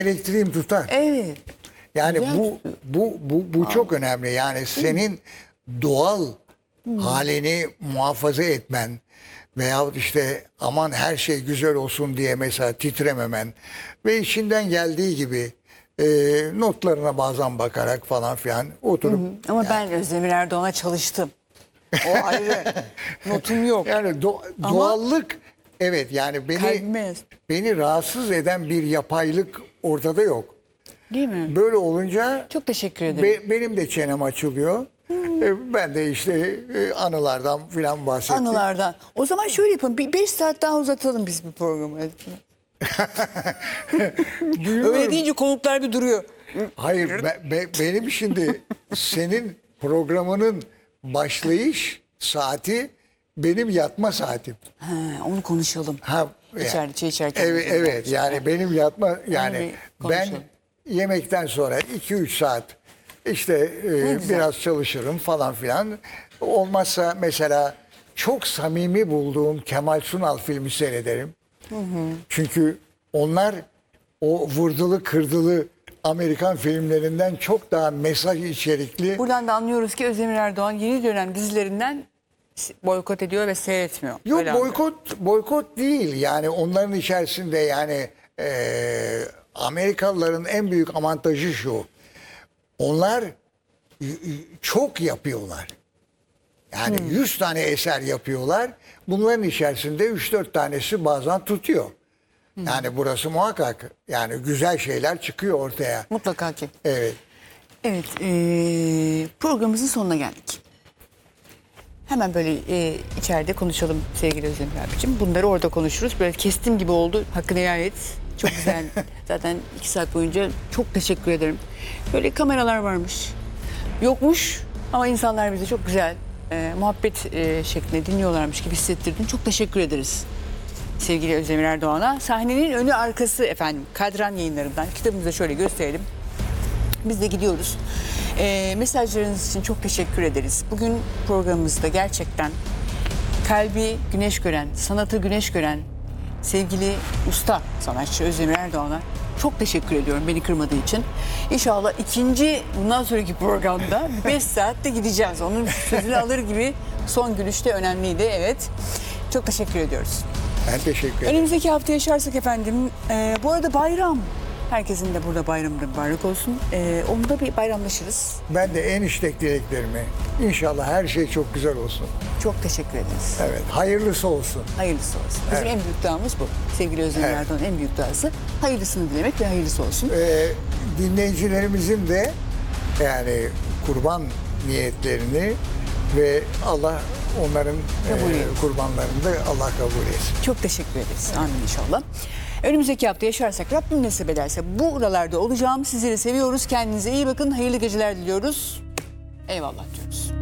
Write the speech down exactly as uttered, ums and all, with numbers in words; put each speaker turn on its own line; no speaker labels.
elektriğim tutar.
Evet.
Yani
Güzel
bu bu bu bu çok önemli. Yani senin doğal halini muhafaza etmen veyahut işte aman her şey güzel olsun diye mesela titrememen ve içinden geldiği gibi e, notlarına bazen bakarak falan filan oturup
Ama ben Özdemir Erdoğan'a çalıştım. O ayrı. Notum yok.
yani do-
Ama-
doğallık evet yani beni
Kalbime.
beni rahatsız eden bir yapaylık ortada yok.
Değil mi?
Böyle olunca
Çok teşekkür ederim.
Be- benim de çenem açılıyor. E, Ben de işte e, anılardan filan bahsettim.
Anılardan. O zaman şöyle yapalım. Bir beş saat daha uzatalım biz bu programı. Öyle deyince konuklar bir duruyor.
Hayır be- be- benim şimdi senin programının başlayış saati benim yatma saatim.
Ha, onu konuşalım.
Ha,
İçeride çay içerken.
Evet, evet yani benim yatma yani
bir
ben
konuşalım.
yemekten sonra iki üç saat işte e, biraz çalışırım falan filan. Olmazsa mesela çok samimi bulduğum Kemal Sunal filmi seyrederim. Çünkü onlar o vurdulu kırdılı Amerikan filmlerinden çok daha mesaj içerikli.
Buradan da anlıyoruz ki Özdemir Erdoğan yeni dönem dizilerinden boykot ediyor ve seyretmiyor.
Yok
Öyle
boykot boykot değil yani onların içerisinde yani e, Amerikalıların en büyük avantajı şu. Onlar y- y- çok yapıyorlar. Yani yüz tane eser yapıyorlar. Bunların içerisinde üç dört tanesi bazen tutuyor. Yani burası muhakkak yani güzel şeyler çıkıyor ortaya.
Mutlaka ki.
Evet.
Evet, eee, programımızın sonuna geldik. Hemen böyle eee, içeride konuşalım sevgili Özdemir abicim. Bunları orada konuşuruz. Böyle kestim gibi oldu. Hakkını helal et. Çok güzel. Zaten iki saat boyunca çok teşekkür ederim. Böyle kameralar varmış. Yokmuş ama insanlar bize çok güzel eee, muhabbet eee, şeklinde dinliyorlarmış gibi hissettirdin. Çok teşekkür ederiz sevgili Özdemir Erdoğan'a. Sahnenin önü arkası efendim. Kadran Yayınları'ndan kitabımızı da şöyle gösterelim. Biz de gidiyoruz. Ee, mesajlarınız için çok teşekkür ederiz. Bugün programımızda gerçekten kalbi güneş gören, sanatı güneş gören sevgili usta sanatçı Özdemir Erdoğan'a çok teşekkür ediyorum beni kırmadığı için. İnşallah ikinci bundan sonraki programda beş saatte gideceğiz. Onun sözünü alır gibi son gülüş de önemliydi. Evet. Çok teşekkür ediyoruz.
Ben teşekkür ederim.
Önümüzdeki hafta yaşarsak efendim. Ee, bu arada bayram. Herkesin de burada bayramı mübarek olsun. Ee, onda bir bayramlaşırız.
Ben de en içtek dileklerimi. İnşallah her şey çok güzel olsun.
Çok teşekkür ederiz.
Evet. Hayırlısı olsun.
Hayırlısı olsun. Bizim
Evet.
en büyük duamız bu. Sevgili Özdemir
Evet.
Erdoğan'ın en büyük duası. Hayırlısını dilemek ve hayırlısı olsun.
Ee, dinleyicilerimizin de yani kurban niyetlerini ve Allah onların
Kabul
e,
etsin.
kurbanlarını da Allah kabul etsin.
Çok teşekkür ederiz. Amin inşallah. Önümüzdeki hafta yaşarsak Rabbim nasip ederse buralarda olacağım. Sizleri seviyoruz. Kendinize iyi bakın. Hayırlı geceler diliyoruz. Eyvallah diyoruz.